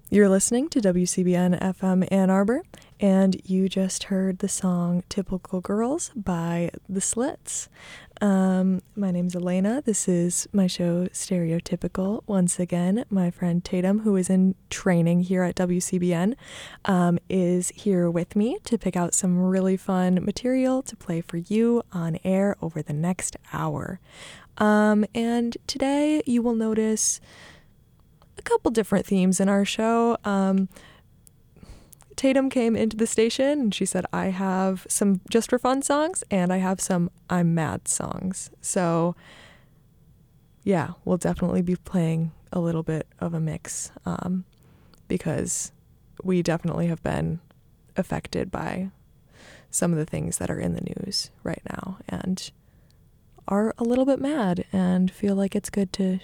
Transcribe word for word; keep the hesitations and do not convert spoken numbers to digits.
You're listening to W C B N F M Ann Arbor, and you just heard the song Typical Girls by The Slits. Um, my name's Elena. This is my show Stereotypical. Once again, my friend Tatum, who is in training here at W C B N, um, is here with me to pick out some really fun material to play for you on air over the next hour. Um, and today you will notice a couple different themes in our show. Um, Tatum came into the station and she said, I have some just for fun songs and I have some I'm mad songs. So yeah, we'll definitely be playing a little bit of a mix um, because we definitely have been affected by some of the things that are in the news right now and are a little bit mad and feel like it's good to